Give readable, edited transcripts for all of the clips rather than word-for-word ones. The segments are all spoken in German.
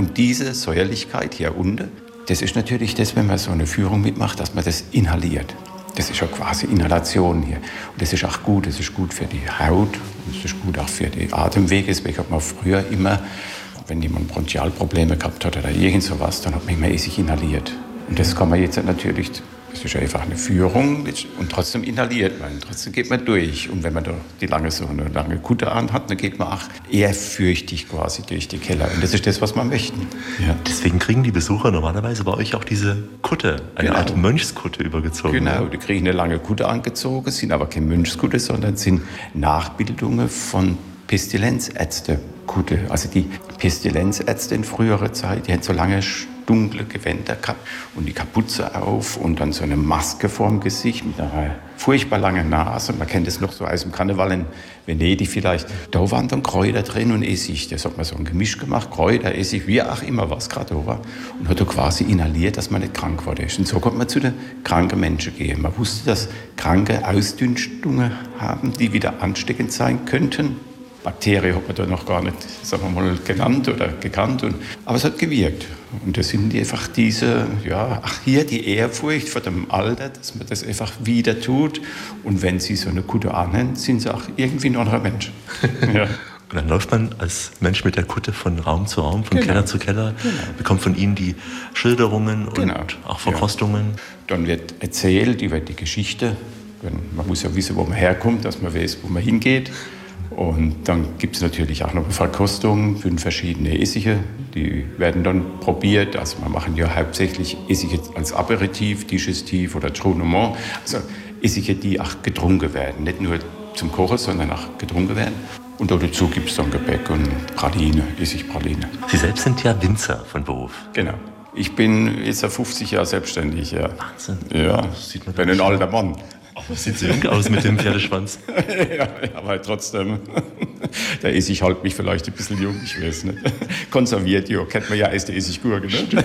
Und diese Säuerlichkeit hier unten, das ist natürlich das, wenn man so eine Führung mitmacht, dass man das inhaliert. Das ist ja quasi Inhalation hier. Und das ist auch gut. Das ist gut für die Haut. Das ist gut auch für die Atemwege. Deswegen hat man früher immer, wenn jemand Bronchialprobleme gehabt hat oder irgend sowas, dann hat man immer Essig inhaliert. Und das kann man jetzt natürlich, das ist einfach eine Führung und trotzdem inhaliert man, trotzdem geht man durch. Und wenn man da so eine lange Kutte anhat, dann geht man auch ehrfürchtig quasi durch die Keller. Und das ist das, was man möchte. Ja. Deswegen kriegen die Besucher normalerweise bei euch auch diese Kutte, eine Art Mönchskutte übergezogen. Genau, die kriegen eine lange Kutte angezogen, sind aber keine Mönchskutte, sondern sind Nachbildungen von Pestilenzärztekutte. Also die Pestilenzärzte in früherer Zeit, die hatten so lange dunkle Gewänder gehabt und die Kapuze auf und dann so eine Maske vorm Gesicht mit einer furchtbar langen Nase. Man kennt das noch so aus dem Karneval in Venedig vielleicht. Da waren dann Kräuter drin und Essig. Das hat man so ein Gemisch gemacht, Kräuter, Essig, wie auch immer, was gerade da war. Und hat da quasi inhaliert, dass man nicht krank wurde. Und so konnte man zu den kranken Menschen gehen. Man wusste, dass Kranke Ausdünstungen haben, die wieder ansteckend sein könnten. Bakterien hat man da noch gar nicht, sagen wir mal, genannt oder gekannt. Aber es hat gewirkt. Und das sind einfach diese, hier die Ehrfurcht vor dem Alter, dass man das einfach wieder tut. Und wenn Sie so eine Kutte anhängen, sind Sie auch irgendwie noch ein Mensch. Ja. Und dann läuft man als Mensch mit der Kutte von Raum zu Raum, von Keller zu Keller, bekommt von Ihnen die Schilderungen und auch Verkostungen. Ja. Dann wird erzählt über die Geschichte. Man muss ja wissen, wo man herkommt, dass man weiß, wo man hingeht. Und dann gibt es natürlich auch noch eine Verkostung, 5 verschiedene Essige, die werden dann probiert. Also wir machen ja hauptsächlich Essige als Aperitif, Digestiv oder Trainement. Also Essige, die auch getrunken werden, nicht nur zum Kochen, sondern auch getrunken werden. Und dazu gibt es dann Gebäck und Praline, Essigpraline. Sie selbst sind ja Winzer von Beruf. Genau. Ich bin jetzt seit 50 Jahren selbstständig. Ja. Wahnsinn. Ja, sieht man bin ein alter Mann. Aber sieht so jung aus mit dem Pferdeschwanz. Ja, aber trotzdem, der Essig hält mich vielleicht ein bisschen jung, ich weiß nicht. Konserviert, ja, kennt man ja als die Essiggurke, ne?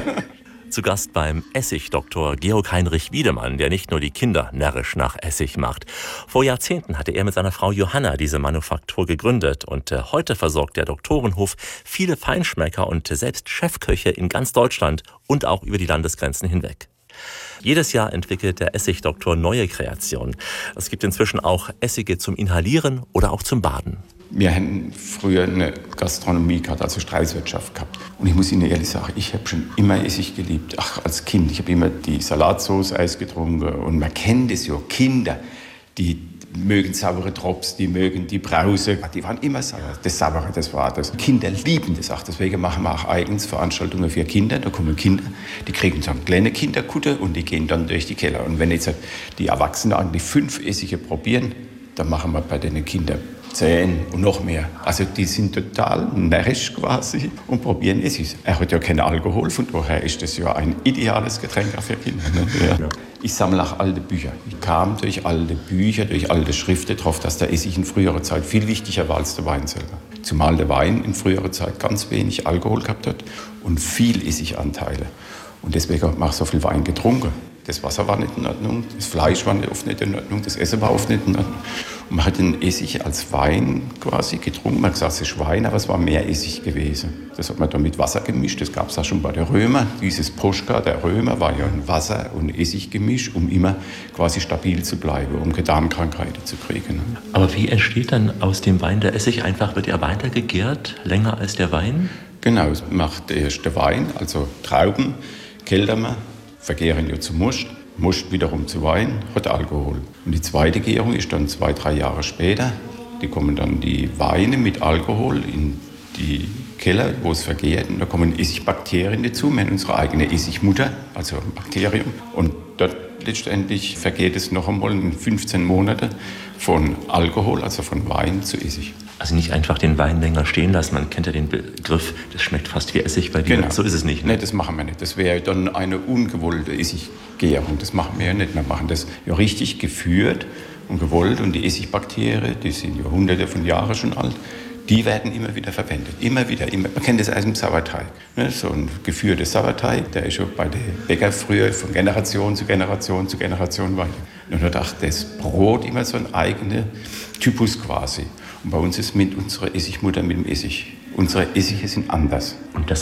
Zu Gast beim Essigdoktor Georg Heinrich Wiedemann, der nicht nur die Kinder närrisch nach Essig macht. Vor Jahrzehnten hatte er mit seiner Frau Johanna diese Manufaktur gegründet und heute versorgt der Doktorenhof viele Feinschmecker und selbst Chefköche in ganz Deutschland und auch über die Landesgrenzen hinweg. Jedes Jahr entwickelt der Essigdoktor neue Kreationen. Es gibt inzwischen auch Essige zum Inhalieren oder auch zum Baden. Wir haben früher eine Gastronomie gehabt, also Straußwirtschaft gehabt. Und ich muss Ihnen ehrlich sagen, ich habe schon immer Essig geliebt. Als Kind, ich habe immer die Salatsauce getrunken. Und man kennt es ja, Kinder, die mögen saure Drops, die mögen die Brause. Die waren immer sauer. Das Saure, das war das. Kinder lieben das auch. Deswegen machen wir auch eigens Veranstaltungen für Kinder. Da kommen Kinder, die kriegen so eine kleine Kinderkutte und die gehen dann durch die Keller. Und wenn jetzt die Erwachsenen eigentlich 5 Essige probieren, dann machen wir bei den Kindern 10 und noch mehr. Also die sind total närrisch quasi und probieren Essig. Er hat ja keinen Alkohol, von daher ist das ja ein ideales Getränk auch für Kinder. Ne? Ja. Ich sammle auch alte Bücher. Ich kam durch alte Bücher, durch alte Schriften drauf, dass der Essig in früherer Zeit viel wichtiger war als der Wein selber. Zumal der Wein in früherer Zeit ganz wenig Alkohol gehabt hat und viel Essiganteile. Und deswegen hat man auch so viel Wein getrunken. Das Wasser war nicht in Ordnung, das Fleisch war oft nicht in Ordnung, das Essen war oft nicht in Ordnung. Und man hat den Essig als Wein quasi getrunken. Man hat gesagt, es ist Wein, aber es war mehr Essig gewesen. Das hat man dann mit Wasser gemischt, das gab es auch schon bei den Römern. Dieses Poschka der Römer war ja ein Wasser- und Essiggemisch, um immer quasi stabil zu bleiben, um Darmkrankheiten zu kriegen. Aber wie entsteht dann aus dem Wein der Essig? Einfach wird er weitergegärt, länger als der Wein? Genau, es macht erst der Wein, also Trauben, keltern wir, vergären ja zu Most. Most wiederum zu Wein, hat Alkohol. Und die zweite Gärung ist dann 2-3 Jahre später. Die kommen dann die Weine mit Alkohol in die Keller, wo es vergärt. Und da kommen Essigbakterien dazu. Wir haben unsere eigene Essigmutter, also ein Bakterium. Und dort letztendlich vergeht es noch einmal in 15 Monaten von Alkohol, also von Wein zu Essig. Also nicht einfach den Wein länger stehen lassen. Man kennt ja den Begriff, das schmeckt fast wie Essig bei dir. Genau. So ist es nicht. Ne? Nein, das machen wir nicht. Das wäre dann eine ungewollte Essiggärung. Das machen wir ja nicht. Wir machen das ja richtig geführt und gewollt. Und die Essigbakterien, die sind ja hunderte von Jahren schon alt, die werden immer wieder verwendet. Immer wieder. Man kennt das aus dem Sauerteig. Ne? So ein geführter Sauerteig, der ist schon bei den Bäckern früher von Generation zu Generation zu Generation weiter. Und da dachte das Brot immer so ein eigener Typus quasi. Und bei uns ist mit unserer Essigmutter mit dem Essig. Unsere Essige sind anders. Und das